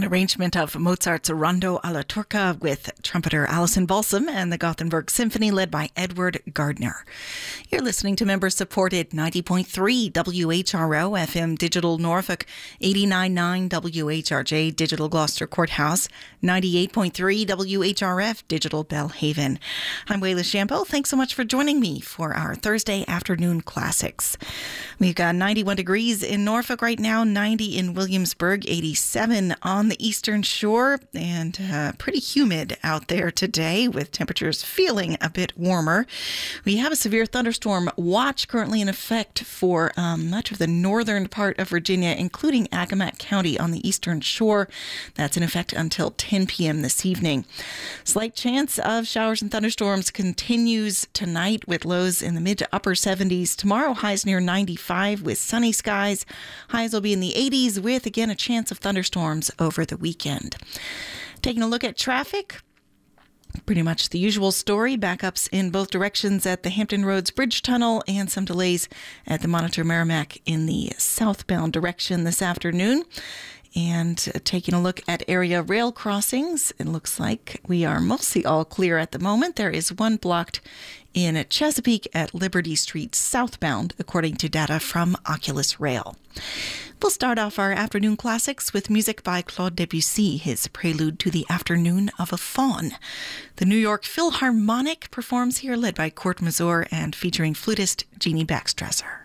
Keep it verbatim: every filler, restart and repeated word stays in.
An arrangement of Mozart's Rondo alla Turca with trumpeter Alison Balsam and the Gothenburg Symphony led by Edward Gardner. You're listening to member-supported ninety point three W H R O F M Digital Norfolk, eighty-nine point nine W H R J Digital Gloucester Courthouse, ninety-eight point three W H R F Digital Bellhaven. I'm Wayla Shampo. Thanks so much for joining me for our Thursday afternoon classics. We've got ninety-one degrees in Norfolk right now, ninety in Williamsburg, eighty-seven on the Eastern Shore, and uh, pretty humid out there today with temperatures feeling a bit warmer. We have a severe thunderstorm watch currently in effect for um, much of the northern part of Virginia, including Accomack County on the Eastern Shore. That's in effect until ten p.m. this evening. Slight chance of showers and thunderstorms continues tonight with lows in the mid to upper seventies. Tomorrow, highs near ninety-five with sunny skies. Highs will be in the eighties with, again, a chance of thunderstorms over the weekend. Taking a look at traffic. Pretty much the usual story. Backups in both directions at the Hampton Roads Bridge Tunnel and some delays at the Monitor Merrimack in the southbound direction this afternoon. And taking a look at area rail crossings, it looks like we are mostly all clear at the moment. There is one blocked in Chesapeake at Liberty Street southbound, according to data from Oculus Rail. We'll start off our afternoon classics with music by Claude Debussy, his prelude to the Afternoon of a Faun. The New York Philharmonic performs here, led by Kurt Masur and featuring flutist Jeannie Baxtresser.